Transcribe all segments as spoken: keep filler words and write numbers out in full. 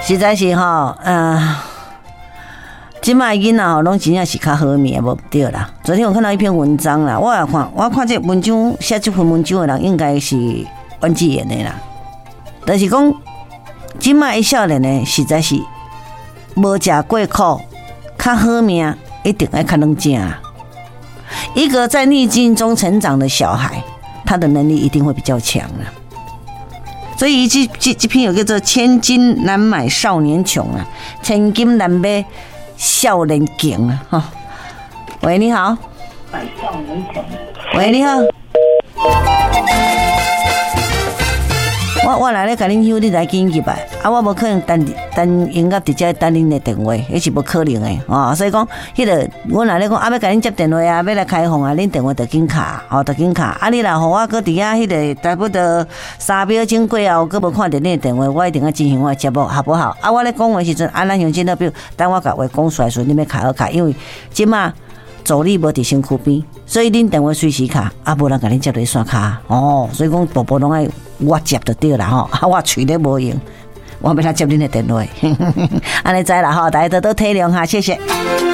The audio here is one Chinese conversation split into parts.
实在是吼，呃，即摆囡仔吼，拢真正是较好命，无对啦。昨天我看到一篇文章啦，我也看，我看这文章写这篇文章的人应该是阮志妍的啦，就是讲，即摆少年呢，实在是无食过苦，较好命，一定要较能正啊。一个在逆境中成长的小孩，他的能力一定会比较强啊。所以这这这篇有叫做“千金难买少年穷”啊，千金难买少年强啊！哈，喂，你好。买少年穷。喂，你好。我我来咧，甲恁休，你来紧入来。啊，我无可能单单音乐直接单恁的电话，迄是无可能的哦。所以讲，迄个我来咧讲，啊要甲恁接电话啊，要来开放啊，恁电话就紧卡，哦，就紧卡。啊，你若互我搁伫遐迄个差不多三秒钟过后，搁无看到恁的电话，我一定要进行我的节目，好不好？啊，我咧讲话时阵，啊，咱用真的，比如等我甲话讲出来时，你要卡好卡，因为即马助理无伫身躯边，所以恁电话随时卡，啊，无人甲恁接落去线卡哦。所以讲，步步拢爱我接就对啦吼，啊，我喙咧无用。我要来接恁的电话，安尼知啦吼，大家多多体谅哈，谢谢。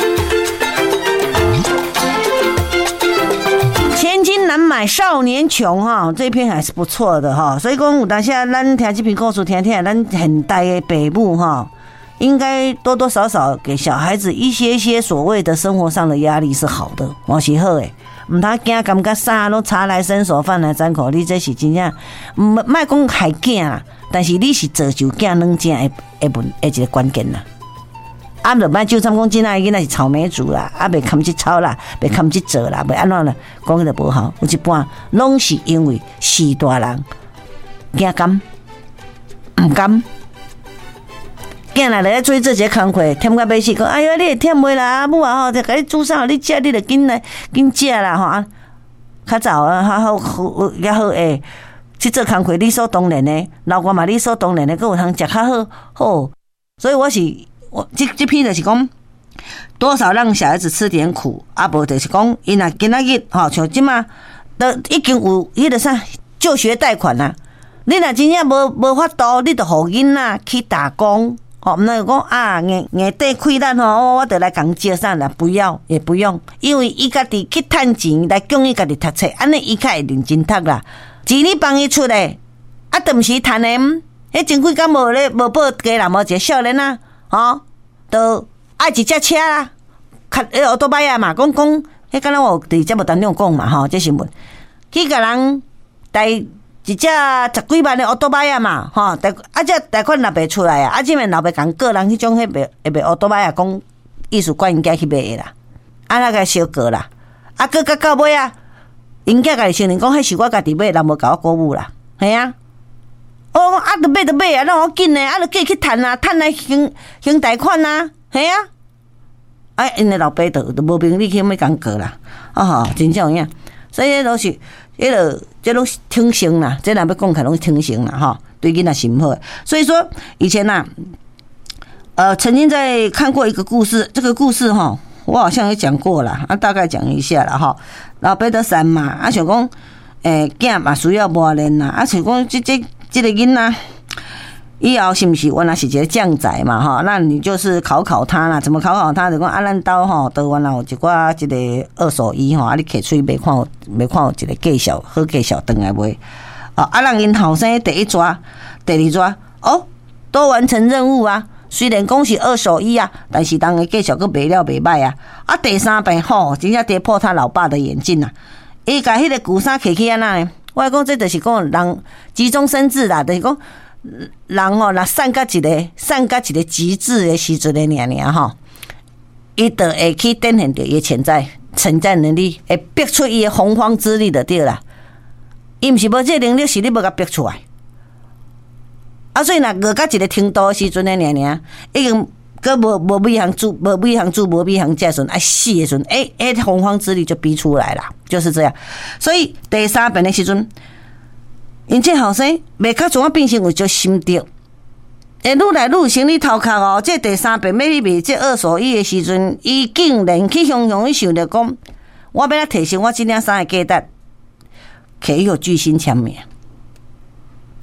千金难买少年穷哈，这篇还是不错的哈。所以讲，有当下咱听这篇故事，听听咱很大的北部哈，应该多多少少给小孩子一些些所谓的生活上的压力是好的，我是好的。唔通惊感觉啥拢茶来伸手饭来张口，你这是真正唔莫讲害囝啦，但是你是造就囝软正的的问的一个关键啦。啊，就莫就参讲真仔囡仔是草莓族啦，啊，袂堪去操啦，袂堪去做啦，袂安怎啦，讲起来无好。有一半拢是因为是大人惊甘唔甘。囝来来做这些工课，忝到要死，讲哎呀，你会忝袂啦？母啊吼，就甲你煮啥，你食你就紧来紧食啦吼啊！较早啊，好好好也好诶，去做工课理所当然的，老公嘛理所当然的，佮有通食较好好。所以我是我这这篇就是讲，多少让小孩子吃点苦，啊无就是讲，因若今仔日吼，像即马都已经有迄个啥就学贷款啦。你若真正无无法度，你就互囡仔去打工。哦，毋能讲啊，硬硬底开咱吼，我得来共借啥啦？不要，也不用，因为伊家己去趁钱来供伊家己读册，安尼伊较会认真读啦。钱你帮伊出来，啊，都毋是趁的，迄前几工无咧无报家人无一个少年啊，吼，都爱一只车啦，开迄奥多摆啊嘛，讲讲，迄敢若我伫节目当中讲嘛，吼，这新闻，去甲人带。一只十几万的奥多摆啊嘛，吼，啊这贷款若卖出来啊，啊这边老爸讲个人迄种迄卖会卖奥多摆啊，讲艺术馆因家去卖的啦，啊那个小个啦，啊个到到尾啊，因家家己承认讲，迄是我家己买，人无甲我鼓舞啦，系啊，哦啊，着买着买啊，那我紧呢，啊着计去趁啊，趁来还还贷款啊，系啊，啊因的老爸着着无明理去咩讲个啦，啊吼，真正有影，所以都是。迄个，这拢是天性啦，这若要讲起来拢是天性啦，哈，对囡仔是唔好。所以说，以前呐、啊，呃，曾经在看过一个故事，这个故事哈，我好像也讲过啦，啊，大概讲一下啦，哈。老爸得山嘛，啊，想讲，诶、欸，囝嘛需要磨练啦，啊，想讲这这这个囡仔。以后是不是原来是一个将仔嘛哈？那你就是考考他啦，怎么考考他？就讲啊，咱兜吼，都原来有一寡一个二手衣吼，啊，你摕出去卖看，卖看有一个介绍好介绍转来卖。哦，啊，让因后生第一抓，第二抓，哦，都完成任务啊。虽然讲是二手衣啊，但是当个介绍个卖了袂歹啊。啊，第三遍吼，真正跌破他老爸的眼镜啊！伊甲迄个旧衫摕起安那呢？我讲这就是讲人急中生智啦，就是讲。人吼，若散到一个散到一个极致的时阵的尔尔吼，伊就会去展现着伊潜在潜在能力，会逼出伊的洪荒之力就对啦。伊毋是无这个能力，是你无甲逼出来。啊，所以若饿到一个程度的时阵的尔尔，已经佮无无米通煮，无米通煮，无米通食时阵，爱死的时阵，诶、欸、诶，洪荒之力就逼出来啦，就是这样。所以第三遍的时阵。因这后生袂较怎啊变成有足心得，诶，愈来愈有生理头壳哦。这第三遍要去卖这二手衣的时阵，伊竟然去雄雄去想着讲，我要来提升我这领衫的价值，可以有巨星签名。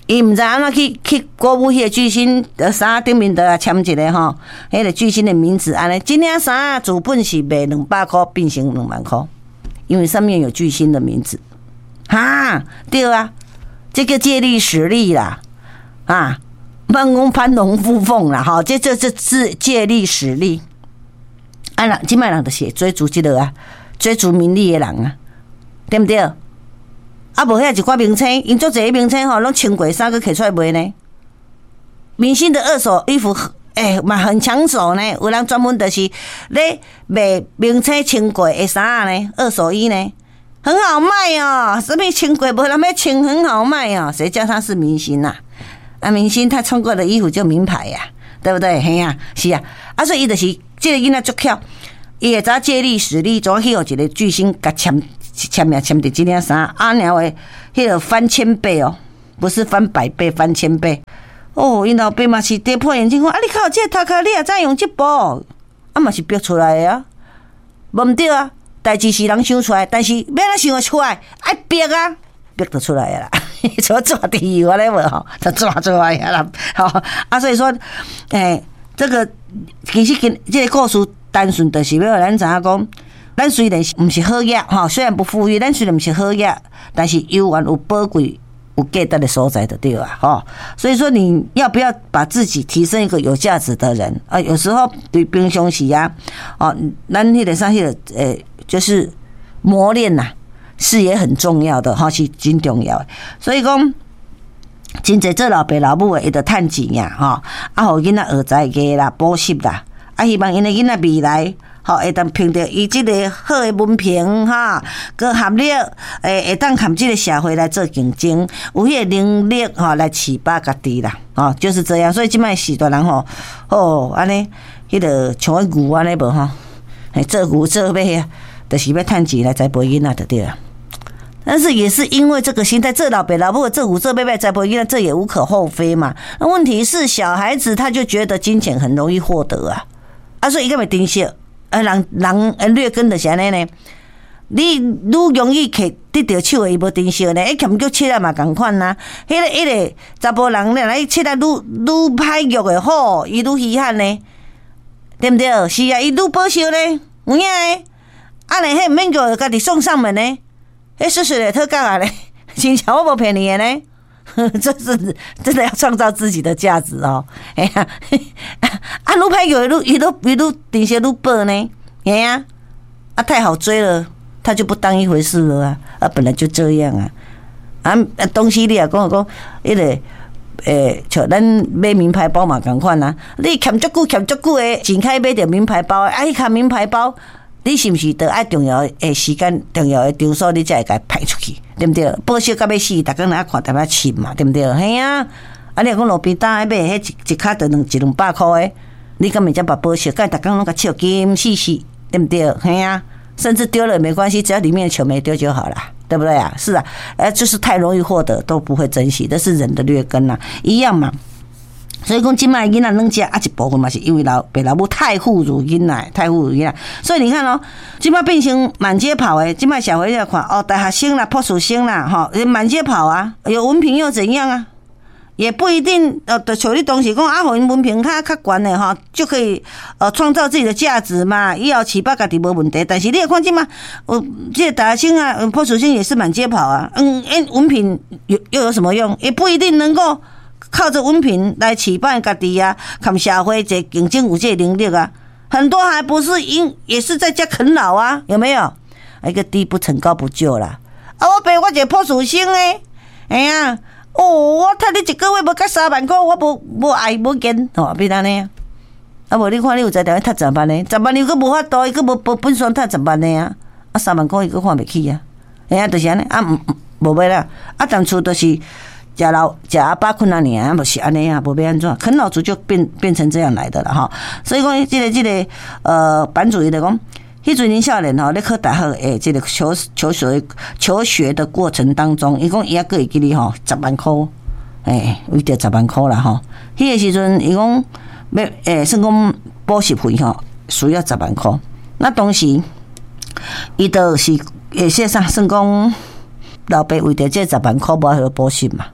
伊毋知安怎去去国母迄个巨星的衫顶面的签一个吼，迄个巨星的名字安尼，这领衫主本是卖两百块，变成两万块，因为上面有巨星的名字。哈，对啊，这个借力使力啦，啊，慢工攀龙附凤啦，哈，这这这是借力使力。啊，人即摆人就是追逐这个啊，追逐名利的人啊，对不对？啊，无遐一寡明星，因足侪明星吼，拢穿过衫个摕出来卖呢。明星的二手衣服，诶、欸，嘛很抢手呢。有人专门就是咧卖明星穿过的衫呢，二手衣呢，很好卖哦。什么穿过无人要穿，很好卖哦。谁叫他是明星啊？啊，明星他穿过的衣服就名牌呀、啊，对不对？嘿啊，是啊。啊，所以伊就是这个囡仔足巧，伊会知借力使力，怎去有一个巨星甲签。签名签的这件衫，啊，然后迄个翻千倍哦，不是翻百倍，翻千倍。哦，因老爸嘛是跌破眼镜讲，啊，你靠这头壳，你也再用这部，啊嘛是逼出来的啊，无毋对啊，代志是人想出来，但是要哪想得出来，爱逼啊，逼得出来的啦，做做地我咧无吼，就做出来的啦，吼啊，所以说，诶、欸，这个其实跟这个故事单纯就是要咱知影讲。咱虽然不是好业哈，虽然不富裕，咱虽然不是好业，但是有缘有宝贵有价值的所在的对吧？哈，所以说你要不要把自己提升一个有价值的人啊？有时候对平常时啊，哦，咱迄个啥迄个呃，就是磨练呐、啊，是也很重要的哈，是真重要的。所以讲，真侪做老爸老母的，伊着趁钱呀，哈，啊，互囡仔学才艺啦，补习啦，啊，希望因的囡仔未来。好，会当凭着伊即个好的文凭哈，佮学历，诶，会当含即个社会来做竞争，有迄个能力哈来饲饱家己啦，哦，就是这样。所以即摆时代人吼，哦，安尼，迄个像个牛安尼无吼，嘿，做牛做马啊，就是要趁钱来栽培囡仔就对了。但是也是因为这个心态，这老爸老母这牛这马马栽培囡仔，这也无可厚非嘛。那问题是小孩子他就觉得金钱很容易获得啊，啊，所以伊个咪珍惜。啊，人人呃劣根就是安尼呢。你愈容易摕得到手的，伊无珍惜呢。迄欠叫七啊嘛共款呐。迄个迄个查甫人咧，来七啊愈愈歹玉的好，伊愈稀罕呢，对不对？是啊，伊愈保守呢，有影诶。啊，连迄免叫家己送上门呢，迄水水的特价啊咧，真正我无骗你的呢。这是真的要创造自己的价值哦！哎呀，啊，愈歹有愈愈愈愈顶些愈薄呢，哎呀，啊太好追了，他就不当一回事了啊！啊，本来就这样啊！啊，东西你也讲讲，迄个诶，像咱买名牌包嘛，共款啊！你欠足久欠足久诶，钱开买着名牌包，啊，迄卡名牌包。你是不是得爱重要的时间、重要的场所，你才会甲派出去，对不对？保守到要死，逐工来看，逐摆亲嘛，对不对？嘿啊！啊，你讲路边摊买迄一一卡得两一两百块的，你敢咪才把保守？甲逐工拢甲笑金死死，对不对？嘿啊！甚至丢了也没关系，只要里面的球没丢就好了，对不对啊？是啊，呃，就是太容易获得，都不会珍惜，这是人的劣根呐，一样嘛。所以讲，即摆囡仔软食啊，一部分嘛是因为老爸老母太富如囡仔，太富如囡仔。所以你看哦，即摆变成满街跑诶，即摆社会要看哦，大学生啦、博士生啦，哈，满街跑啊，有文凭又怎样啊？也不一定呃，就像你当时讲啊，互因文凭较较悬诶哈，就可以呃创造自己的价值嘛，以后饲饱家己无问题。但是你也看即摆，呃，这个大学生啊、博士生也是满街跑啊，嗯，诶，文凭又又有什么用？也不一定能够。靠着文凭来饲饱家己啊，看社会这竞争有这能力啊，很多还不是因也是在家啃老啊，有没有？一个低不成高不就啦。啊，我爸我一个博士生诶，哎呀，哦，我趁你一个月无甲三万块，我无无爱无见，哦，变安尼啊。啊，无你看你有才调去趁十万呢，十万你佫无法度，伊佫无无本事趁十万呢啊，啊三万块伊佫看袂起啊，哎呀，就是安尼啊，无袂啦，啊，当初都是。食老食阿爸困难年啊，不是安尼啊，无要安怎？啃老族就变变成这样来的了哈。所以讲，这个这个呃，版主伊就讲，迄阵年少年吼，咧考大学诶，这个求求学求学的过程当中，伊讲伊还佫会记哩吼，十万块，诶，为着十万块啦吼。迄个时阵，伊讲要诶，算讲补习费吼，需要十万块。那当时伊就是诶，说啥算讲老爸为着这十万块无去补习嘛。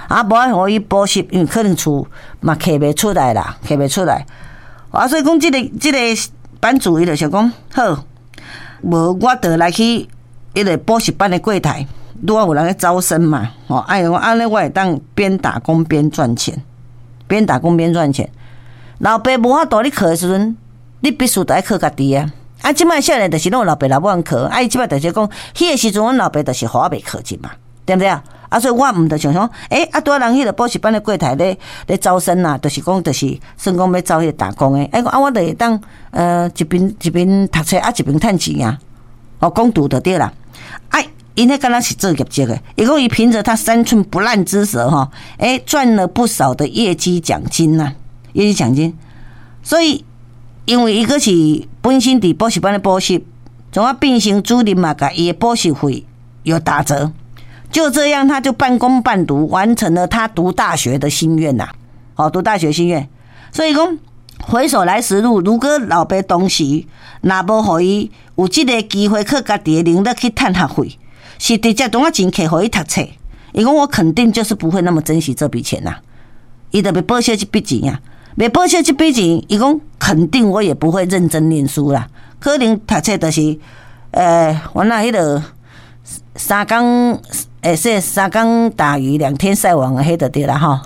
啊，无爱互伊补习，因为可能厝嘛摕袂出来啦，摕袂出来。啊，所以讲，即、這个即、這个班主伊就想讲，好，无我得来去迄个补习班的柜台，拄好有人咧招生嘛，吼，哎，我安尼我会当边打工边赚钱，边打工边赚钱。老爸无法度，你课的时阵，你必须得爱靠家己啊。啊，即摆少年就是拢老爸老母通课，啊，伊即摆就是讲，迄个时阵阮老爸就是互我袂课进嘛，对不对啊？啊，所以我毋着想讲，诶、欸，啊，拄仔人迄个补习班的柜台咧咧招生啊，就是讲，就是算讲要招迄个打工诶，哎、欸，啊，我着会当呃一边一边读册啊，一边趁钱啊，哦，攻读就对啦。哎、啊，因迄敢若是做业绩诶，伊讲伊凭着他三寸不烂之舌哈，诶、欸，赚了不少的业绩奖金呐、啊，业绩奖金，所以。因为伊个是本身伫补习班的补习，从啊变成主任嘛，甲伊的补习费有打折，就这样他就半工半读，完成了他读大学的心愿呐。哦，读大学心愿，所以讲回首来时路，如果老爸当时若无互伊有即个机会靠家己的能力去趁学费，是直接当啊钱摕互伊读册，伊讲我肯定就是不会那么珍惜这笔钱呐，伊就要报销这笔钱啊。袂报销这笔钱，伊讲肯定我也不会认真念书啦。可能读册就是，呃，原来迄个三工，诶，说三工打鱼两天晒网的迄个对啦吼。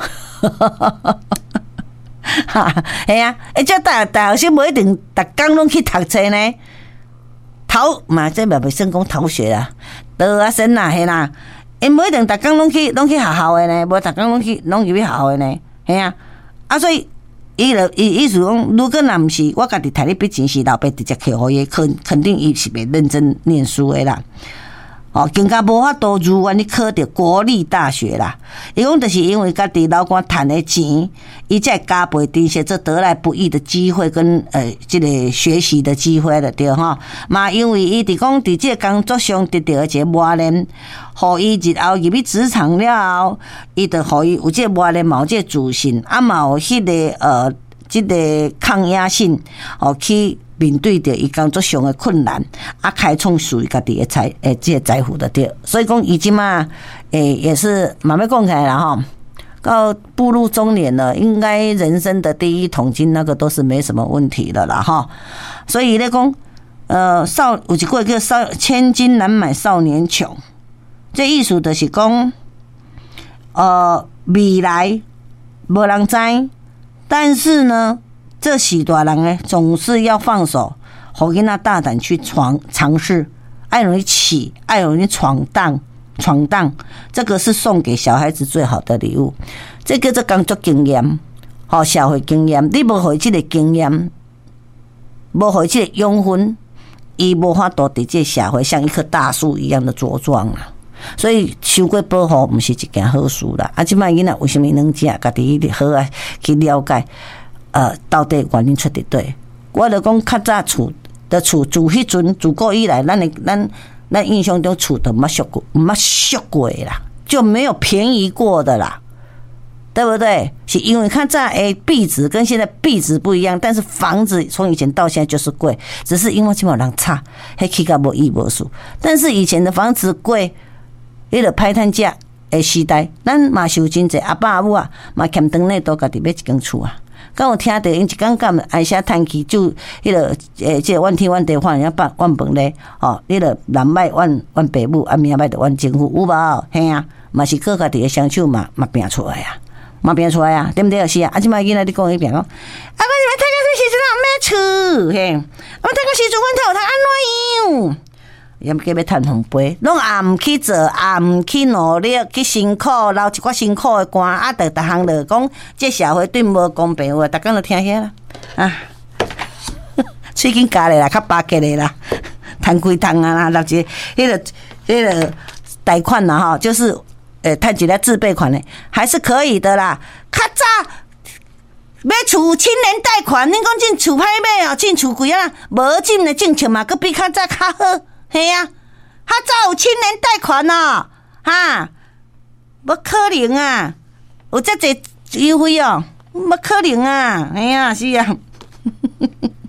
哈，系啊，诶，这大大学生无一定逐工拢去读册呢。逃嘛，这嘛袂算讲逃学啦，大学生啦，嘿啦，因无一定逐工拢去拢去学校的呢，无逐工拢去拢入去学校的呢，嘿啊，啊所以。伊就伊意思讲，如果若毋是我家己摕你笔钱是老爸直接摕互伊，肯肯定伊是袂认真念书的啦。哦，更加无法度如愿去考到国立大学啦。伊讲就是因为家己老倌赚的钱，伊才加倍珍惜这得来不易的机会跟呃这个学习的机会了，对哈。嘛，因为伊伫讲伫这个工作上得到一个磨练，互伊日后入去职场了后，伊就互伊有这个磨练，嘛有这个自信，啊嘛有迄个呃这个抗压性，哦去。面对着伊工作上的困难，啊，开创属于家己的财诶，这个财富的对，所以讲伊即嘛诶也是慢慢讲起来了哈。到步入中年了，应该人生的第一桶金那个都是没什么问题的啦哈。所以咧讲，呃，少有一句叫少千金难买少年穷，这意思就是讲，呃，未来无人知，但是呢。这许多人呢，总是要放手，好跟他大胆去闯尝试，爱容易起，爱容易闯荡，闯荡，这个是送给小孩子最好的礼物。这个叫做工作经验，好社会经验，你无会这个经验，无会这个养分，伊无法度伫这社会像一棵大树一样的茁壮啦。所以受过保护，不是一件好事啦。啊，即摆囡仔为什么能这样？家己好啊去了解。呃，到底原因出伫对？我就讲较早厝的厝自迄阵自古以来，咱的咱咱印象中厝都毋捌俗过，毋捌俗过啦，就没有便宜过的啦，对不对？是因为较早诶币值跟现在币值不一样，但是房子从以前到现在就是贵，只是因为基本上差，迄起价无意无数。但是以前的房子贵，迄个歹趁价诶时代，咱嘛是有真济阿爸阿母啊，嘛欠长内都家己买一间厝啊。刚有听到因一讲讲爱写叹气，就迄个诶，即个怨天怨地，换人家办怨饭咧，哦，迄个人歹怨怨爸母，啊命歹就怨政府，有无？嘿啊，嘛是靠家己诶双手嘛嘛拼出来啊，嘛拼出来啊，对不对？是啊，啊，即摆囡仔你讲迄边讲，啊，我是要趁个时阵买厝，嘿，我趁个时阵阮头通安怎样？也叫要趁红杯，拢也毋去做，也毋去努力，去辛苦，留一寡辛苦的汗，啊，逐逐项就讲，这社会对无公平，我逐工就听遐啦，啊，喙紧加咧啦，较巴结咧啦，趁几趁啊啦，留一个迄个迄个贷款啦吼，就是呃，趁一个自备款咧，还是可以的啦。较早买厝青年贷款，恁讲进厝歹买哦，进厝贵啊，无进的政策嘛，佫比较早较好。嘿呀、啊，较早有青年贷款哦，哈，无可能啊，有遮济优惠哦，无可能啊，哎呀，是啊，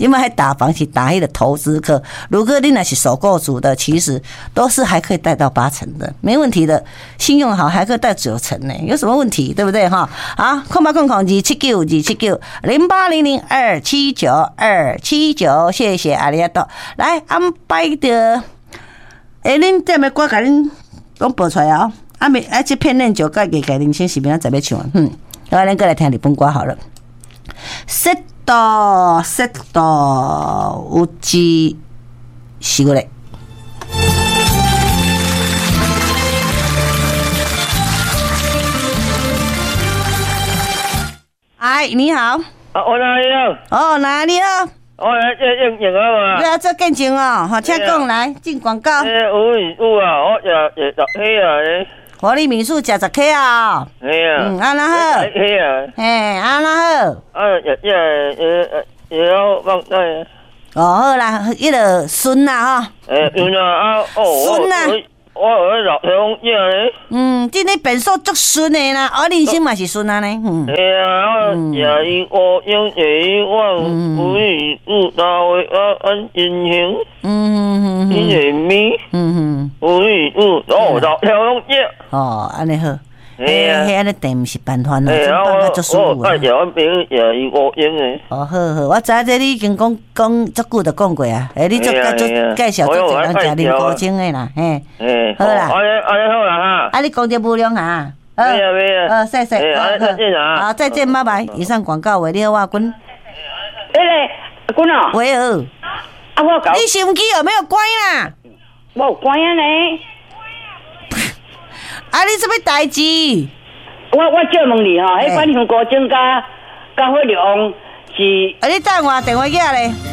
因为还打房是打迄个投资客，如果你那是首购族的，其实都是还可以贷到八成的，没问题的。信用好还可以贷九成呢，有什么问题？对不对哈？好，空八空空二七九二七九零八零零二七九二七九，谢谢阿里亚多，来安排的。哎，恁踮的歌，甲恁拢播出来啊！啊未，啊这片恁就甲给给恁先是明仔载要唱啊。嗯，来咱过来听日本歌好了。色到色到有之是过来。哎，你好。 啊，我哪里啊？ 哦，哪里啊？ 我来应应应啊嘛。 你要做见证哦，好，请讲来进广告。 诶，有有啊，我也也十起啊咧。 华丽民宿食十 K 啊。 系啊。 嗯，安那好。 起啊。 嘿，安那好。 啊，也也也也要放在。 哦，好啦，迄个孙啦吼。 诶，孙啊啊哦。 孙啊。 我我老乡爷咧。 嗯，今日变数足孙的啦，我人生嘛是孙啊呢。嗯。 系啊，我也伊我用也我不以不大为啊安英雄。嗯嗯嗯。因为咪。嗯嗯。不以不哦老乡爷。 哦，安尼好。 嘿啊， 嘿，安尼地毋是办法咯， 真办法足舒服啊。我我朋友也伊我用诶。 哦，好好，我知影这你已经讲讲足久就讲过啊。诶，你足足介绍足侪人食啉高精诶啦，嘿。 嘿， 好啦。 安尼安尼好啦哈。 啊，你讲着无良哈。 没啊没啊。 呃，谢谢。 好，再见啊。 好，再见，拜拜。以上广告为你好，我君。 诶嘞，阿君哦。 喂哦。 啊，我搞。 你手机有没有关啦？ 我有关啊呢。 啊，你什么代志？ 我我借问你吼，迄款香菇精加加火龙是？ 啊，你等我电话寄咧。